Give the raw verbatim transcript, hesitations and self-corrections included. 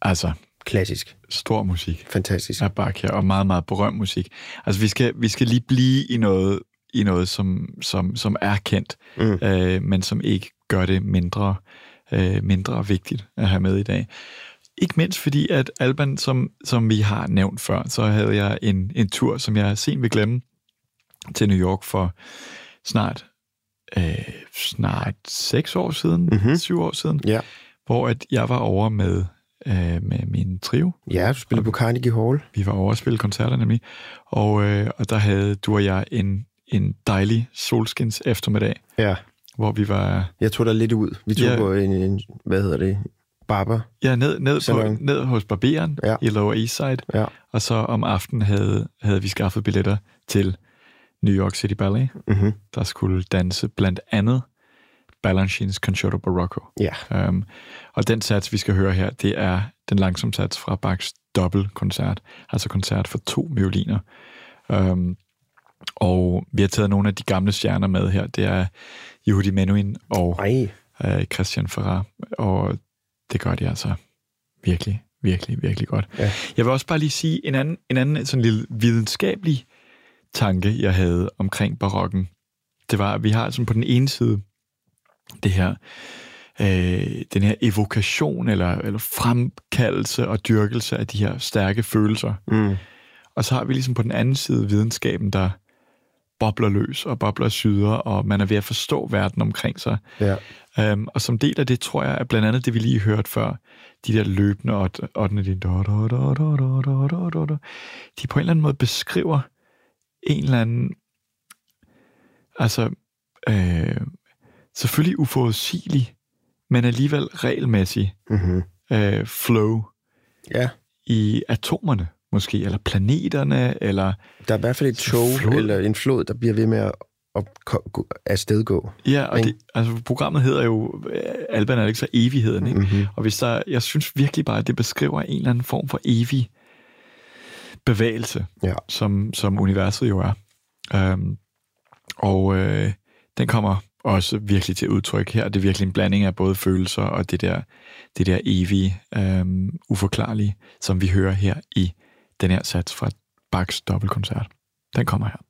Altså, klassisk. Stor musik. Fantastisk. Af Bach her, og meget, meget berømt musik. Altså, vi skal, vi skal lige blive i noget, i noget som, som, som er kendt, mm. øh, men som ikke gør det mindre, øh, mindre vigtigt at have med i dag. Ikke mindst fordi, at Alban, som, som vi har nævnt før, så havde jeg en, en tur, som jeg sent vil glemme, til New York for snart, øh, snart seks år siden, mm-hmm. syv år siden, ja. hvor at jeg var over med, øh, med min trio. Ja, du spillede på Carnegie Hall. Vi var over at spille koncerter nemlig, og, øh, og der havde du og jeg en, en dejlig solskins eftermiddag, ja. hvor vi var... Jeg tog der lidt ud. Vi tog ja, på en, en, hvad hedder det, barber. Ja, ned, ned, på, ned hos barberen ja. i Lower East Side, ja. og så om aftenen havde, havde vi skaffet billetter til New York City Ballet, mm-hmm. der skulle danse blandt andet Balanchine's Concerto Barocco. Ja. Um, og den sats, vi skal høre her, det er den langsomme sats fra Bachs dobbeltkoncert, altså koncert for to violiner. Um, og vi har taget nogle af de gamle stjerner med her. Det er Yehudi Menuhin og uh, Christian Ferrer, og det gør de altså virkelig, virkelig, virkelig godt. Ja. Jeg vil også bare lige sige en anden, en anden sådan lille videnskabelig tanke, jeg havde omkring barokken. Det var, at vi har sådan på den ene side det her, øh, den her evokation eller, eller fremkaldelse og dyrkelse af de her stærke følelser. Mm. Og så har vi ligesom på den anden side videnskaben, der bobler løs og bobler syder, og man er ved at forstå verden omkring sig. Ja. Um, og som del af det, tror jeg, at blandt andet det, vi lige hørte før, de der løbende ottende, de, de på en eller anden måde beskriver en eller anden, altså øh, selvfølgelig uforudsigelig, men alligevel regelmæssig mm-hmm. øh, flow ja. i atomerne måske, eller planeterne, eller... Der er i hvert fald et tog, eller en flod, der bliver ved med at at afstedgå. Ja, og det, altså, programmet hedder jo Alban er det ikke så evigheden, ikke? Mm-hmm. Og hvis der, jeg synes virkelig bare, at det beskriver en eller anden form for evig bevægelse, ja. som, som universet jo er. Um, og øh, den kommer også virkelig til udtryk her. Det er virkelig en blanding af både følelser og det der, det der evige, um, uforklarlige, som vi hører her i den her sats fra Bachs dobbeltkoncert. Den kommer her.